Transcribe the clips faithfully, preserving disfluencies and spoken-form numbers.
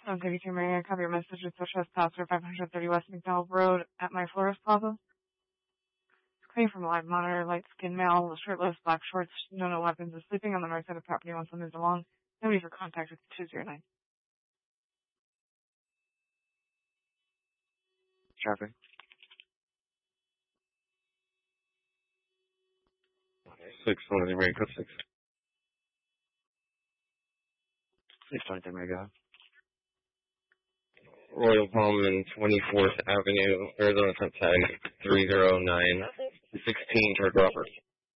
seven thirty-two Marion, copy your message with Social Pastor five thirty West McDowell Road at my florist plaza. Claim from a live monitor, light skinned male, shirtless, black shorts, no no weapons, is sleeping on the north side of the property once moved along. Nobody for contact with two zero nine. Traffic. Six twenty Marion, code six. six twenty-three Marion. Royal Palm and twenty-fourth Avenue, Arizona front tag three zero nine sixteen toward Robert.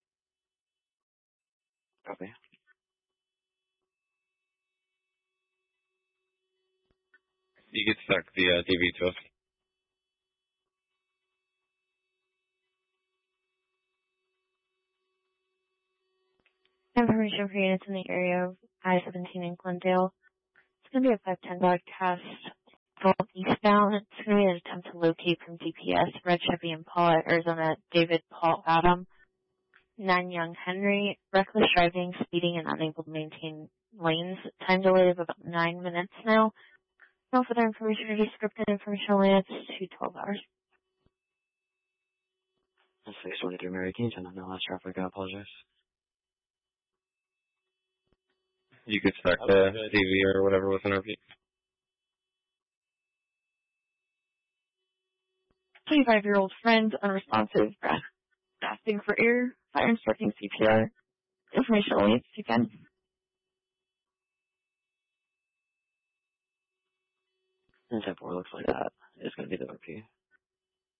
Copy. You get stuck the uh, D V to us. Information for units in the area of I seventeen in Glendale. It's going to be a five ten broadcast twelve eastbound. It's going to be an attempt to locate from G P S Red Chevy Impala, Arizona, David Paul Adam, nine Young Henry, reckless driving, speeding, and unable to maintain lanes. Time delay of about nine minutes now. No further information or descriptive information only. It's two twelve hours. six twenty-three Mary, can you turn on the last traffic? I apologize. You could start the D V or whatever with an R P. twenty-five-year-old friend, unresponsive, gasping for air, fire instructing C P R. Information only. It's two ten. ten four looks like that. It's going to be the R P.